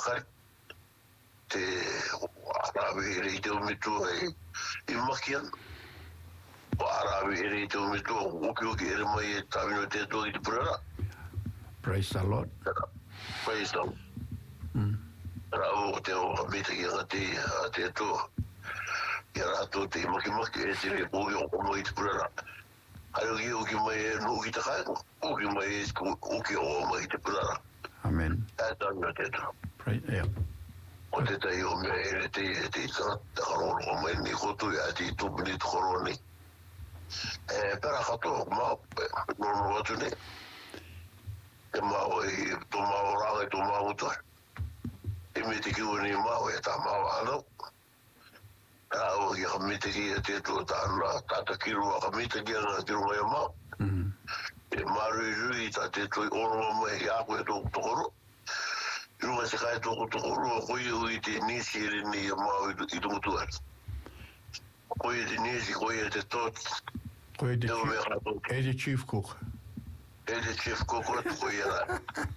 pakari te arawe rei te umitu I makian o arawe rei te umitu uki ere mai e tawino te toa I te purara Praise the Lord. Praise the Lord. Rao te o hamita ki a te toa Ia rato te maki e te re pōi o mo I te purara Haru uki mai e no uki te kai uki mai e uki o mai te purara Amen. Tanga te toa Praise, yeah. O te tai o mea ere te tana te karoro o mai ni kotu ia te tupini te koroni pera katoa maa nono atu ne e maa I tō maa o ranga I tō maa utua e me te kiwa ni maa e tā maa anau o ki hamite ki e te tō tāna tāta kirua hamite ki ana kirua ia maa e maa rui tā te tō I oro mai I ako e tōku tokoro Runga se kai tōku tokoro koi ui te nisi ere ni a mau I tumutua koi e te nisi koi e te tot Koi e te chief cook. E te chief cook atu koi e rai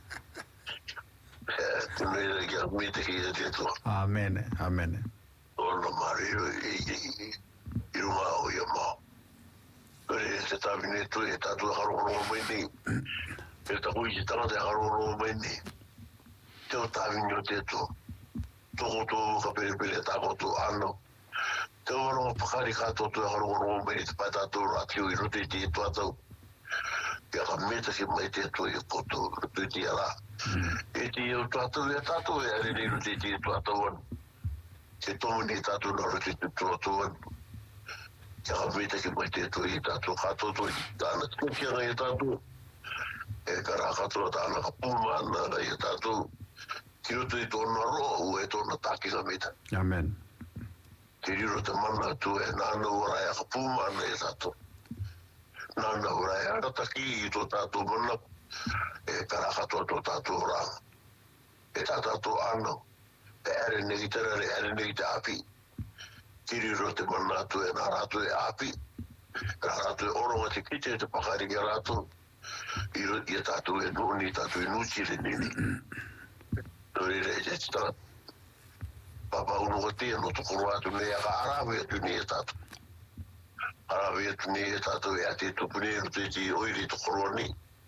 tunu e rei ki a mite ki e te tō Amen. Amen. Olo mariro I runga o ia mau Kore e te tawine tu e tatu e haroro mai ni e ta hui ki tana te haroro mai ni Te o tawine o te tō Toko tō ka pere tako tō ano Te o ronga pakari kato tō e haroro mai ni te pai tātou ratio I rote te tō atau Pia ka meta ki mai te tō I koto rote te ala E te o tātou e tātou e are nei rote te tō atau anu Te tomo ni tātou na rote te tō atau anu Pia ka meta ki mai te tō I tātou kato tō I tāna te kia e tātou E kara katoa tāna ka pūmana I tātou Ki roto I tōna roa u e tōna tākinga meta Amen. Te riro te mana tu e nāna urai a ka pūmana e tātou Nāna urai a rataki I tō tātou mana E kara katoa tō tātou ranga E tātou anau E ere negi terare, ere negi te api Ki riro te mana tu e nā rātou e api Nā rātou e oronga te kite te pakari ki rātou I tātou e nōni, tātou e nūtire nini Nōri rei te tana Papa unuka tia no tokoro atu nei a ka arawe atu nei e tātou Arawe atu nei e tātou e ate tupune no te te oiri tokoro ni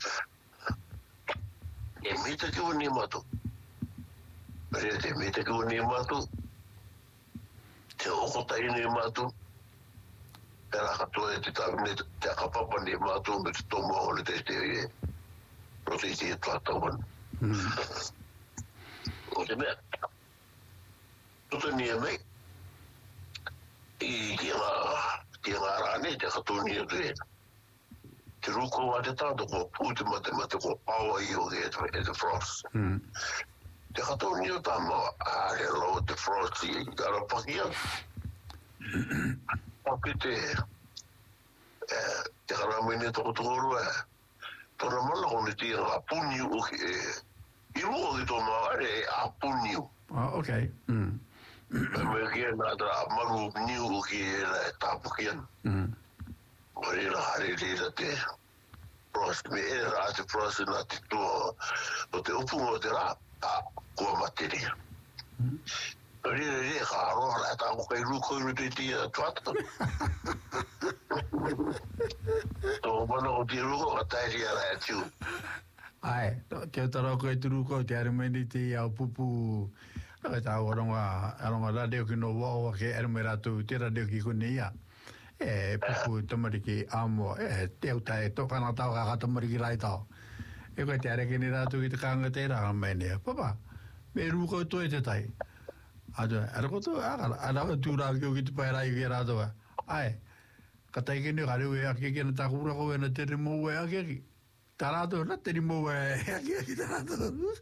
E mita kiwa ni matu Rea te mita kiwa ni matu Te okotai ni matu Pera katoa e te tāwine te akapapa ni matu Me te tomo o le te e No te te e tātawan O te mea Tuta ni e mei I ki ngā rāne te katoni atu e Te ruko wa te tātou ko pūte mate ko awa I o e te frost Te katoni o tāma Are lo te frost I gara pakia Paki te Te karamene toko tokoro e Tōna mana kone tia ngā puniu o ki e I ruo ki tō maare e a puniu Okay. Me kia nā tra maru niu o ki e la e tāpukian O e la hare reira te Frost me e rā te frost nā te tua O te upunga o te rā Kua materia Reira ka aroha la tā kukai ruko I te tia tuata Tō mana o te ruko ka tairia la e tiu Ai, ke tara ko e turu ko te arumeni te au pupu ka ta oronga radio ki no wa ke arumera tu te radio ki kuni ia e pupu tomari ki amo te uta e to kana ta ka tomari ki rai ta e ko te are ki ni ratu ki te kanga te ra mene papa me ru ko to e te tai ara ko to ara tu ra ki te pai rai ki ra to ai ka tai ki ni ga ru e ki ki na ta ku ra ko na te mo e a ki Tarato, non te rimuove anche tarato.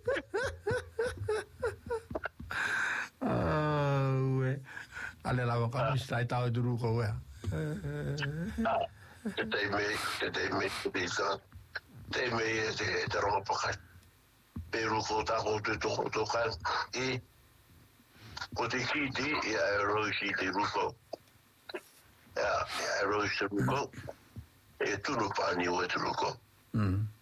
Alle la boca mi stai tao duru ko we. Te me te ro pa Peru ko ta ko to ka e ko te ki di ya ro si te ruko. Ya ro si ruko. E tu no pa ni o te ruko.